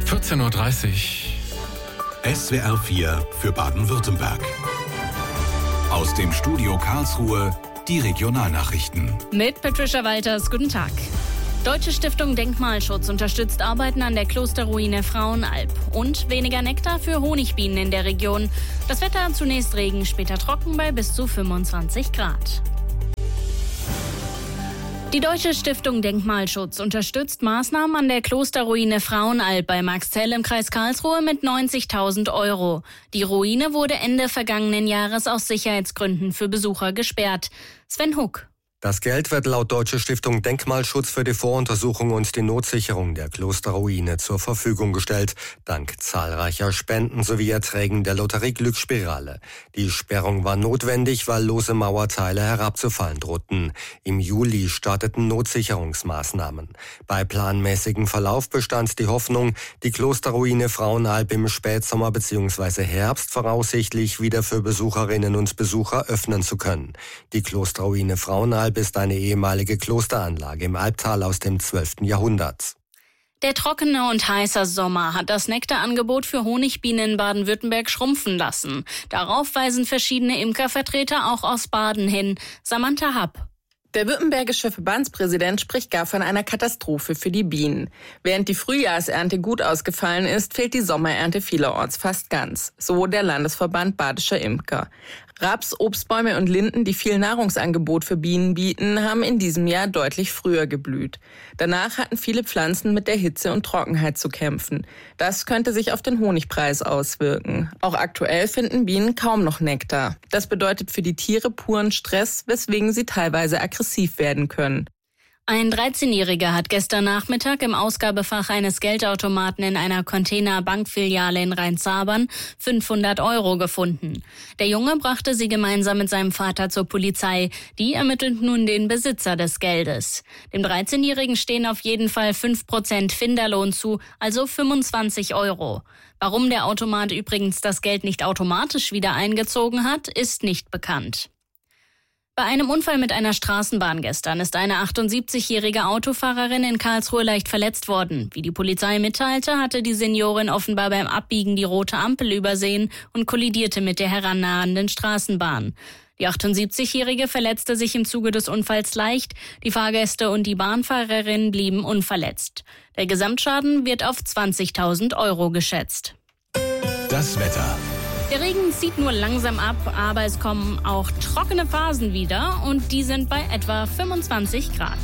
14.30 Uhr. SWR 4 für Baden-Württemberg. Aus dem Studio Karlsruhe die Regionalnachrichten. Mit Patricia Walters, guten Tag. Deutsche Stiftung Denkmalschutz unterstützt Arbeiten an der Klosterruine Frauenalb. Und weniger Nektar für Honigbienen in der Region. Das Wetter zunächst Regen, später trocken bei bis zu 25 Grad. Die Deutsche Stiftung Denkmalschutz unterstützt Maßnahmen an der Klosterruine Frauenalb bei Marxzell im Kreis Karlsruhe mit 90.000 €. Die Ruine wurde Ende vergangenen Jahres aus Sicherheitsgründen für Besucher gesperrt. Sven Huck. Das Geld wird laut Deutsche Stiftung Denkmalschutz für die Voruntersuchung und die Notsicherung der Klosterruine zur Verfügung gestellt, dank zahlreicher Spenden sowie Erträgen der Lotterie Glücksspirale. Die Sperrung war notwendig, weil lose Mauerteile herabzufallen drohten. Im Juli starteten Notsicherungsmaßnahmen. Bei planmäßigem Verlauf bestand die Hoffnung, die Klosterruine Frauenalb im Spätsommer bzw. Herbst voraussichtlich wieder für Besucherinnen und Besucher öffnen zu können. Die Klosterruine Frauenalb ist eine ehemalige Klosteranlage im Albtal aus dem 12. Jahrhundert. Der trockene und heiße Sommer hat das Nektarangebot für Honigbienen in Baden-Württemberg schrumpfen lassen. Darauf weisen verschiedene Imkervertreter auch aus Baden hin. Samantha Happ. Der württembergische Verbandspräsident spricht gar von einer Katastrophe für die Bienen. Während die Frühjahrsernte gut ausgefallen ist, fehlt die Sommerernte vielerorts fast ganz. So der Landesverband Badischer Imker. Raps, Obstbäume und Linden, die viel Nahrungsangebot für Bienen bieten, haben in diesem Jahr deutlich früher geblüht. Danach hatten viele Pflanzen mit der Hitze und Trockenheit zu kämpfen. Das könnte sich auf den Honigpreis auswirken. Auch aktuell finden Bienen kaum noch Nektar. Das bedeutet für die Tiere puren Stress, weswegen sie teilweise aggressiv werden können. Ein 13-Jähriger hat gestern Nachmittag im Ausgabefach eines Geldautomaten in einer Container-Bankfiliale in Rheinzabern 500 € gefunden. Der Junge brachte sie gemeinsam mit seinem Vater zur Polizei. Die ermittelt nun den Besitzer des Geldes. Dem 13-Jährigen stehen auf jeden Fall 5% Finderlohn zu, also 25 €. Warum der Automat übrigens das Geld nicht automatisch wieder eingezogen hat, ist nicht bekannt. Bei einem Unfall mit einer Straßenbahn gestern ist eine 78-jährige Autofahrerin in Karlsruhe leicht verletzt worden. Wie die Polizei mitteilte, hatte die Seniorin offenbar beim Abbiegen die rote Ampel übersehen und kollidierte mit der herannahenden Straßenbahn. Die 78-jährige verletzte sich im Zuge des Unfalls leicht. Die Fahrgäste und die Bahnfahrerin blieben unverletzt. Der Gesamtschaden wird auf 20.000 € geschätzt. Das Wetter. Der Regen zieht nur langsam ab, aber es kommen auch trockene Phasen wieder und die sind bei etwa 25 Grad.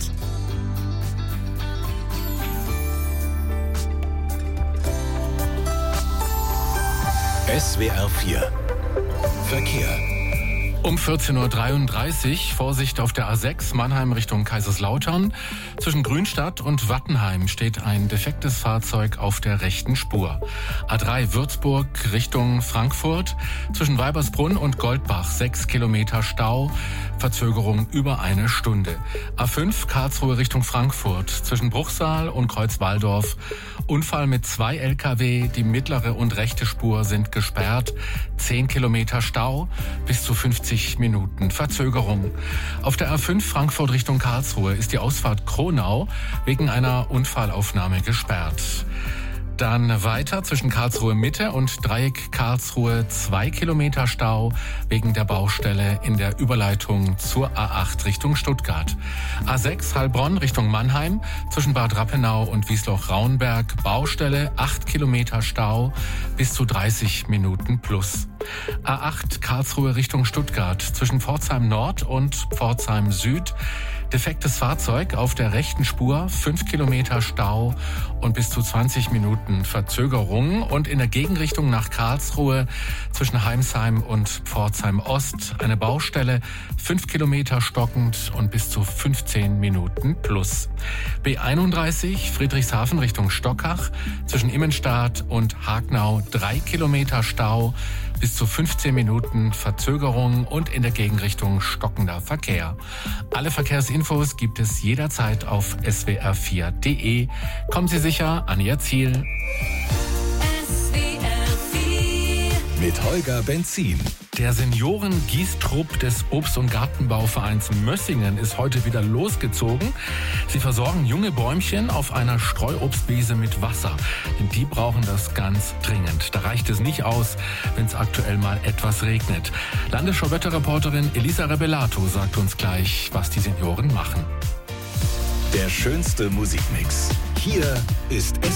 SWR 4 Verkehr. Um 14.33 Uhr Vorsicht auf der A6 Mannheim Richtung Kaiserslautern. Zwischen Grünstadt und Wattenheim steht ein defektes Fahrzeug auf der rechten Spur. A3 Würzburg Richtung Frankfurt. Zwischen Weibersbrunn und Goldbach 6 Kilometer Stau. Verzögerung über eine Stunde. A5 Karlsruhe Richtung Frankfurt. Zwischen Bruchsal und Kreuzwaldorf. Unfall mit 2 LKW. Die mittlere und rechte Spur sind gesperrt. 10 Kilometer Stau. Bis zu 50 Minuten Verzögerung. Auf der A5 Frankfurt Richtung Karlsruhe ist die Ausfahrt Kronau wegen einer Unfallaufnahme gesperrt. Dann weiter zwischen Karlsruhe Mitte und Dreieck Karlsruhe 2 Kilometer Stau wegen der Baustelle in der Überleitung zur A8 Richtung Stuttgart. A6 Heilbronn Richtung Mannheim zwischen Bad Rappenau und Wiesloch-Raunberg Baustelle 8 Kilometer Stau bis zu 30 Minuten plus. A8 Karlsruhe Richtung Stuttgart zwischen Pforzheim Nord und Pforzheim Süd. Defektes Fahrzeug auf der rechten Spur, 5 Kilometer Stau und bis zu 20 Minuten Verzögerung. Und in der Gegenrichtung nach Karlsruhe zwischen Heimsheim und Pforzheim Ost eine Baustelle, 5 Kilometer stockend und bis zu 15 Minuten plus. B31 Friedrichshafen Richtung Stockach zwischen Immenstadt und Hagnau 3 Kilometer Stau, bis zu 15 Minuten Verzögerung und in der Gegenrichtung stockender Verkehr. Alle Verkehrsinfos gibt es jederzeit auf swr4.de. Kommen Sie sicher an Ihr Ziel. Mit Holger Benzin. Der Senioren-Gießtrupp des Obst- und Gartenbauvereins Mössingen ist heute wieder losgezogen. Sie versorgen junge Bäumchen auf einer Streuobstwiese mit Wasser. Denn die brauchen das ganz dringend. Da reicht es nicht aus, wenn es aktuell mal etwas regnet. Landesschau-Wetterreporterin Elisa Rebellato sagt uns gleich, was die Senioren machen. Der schönste Musikmix. Hier ist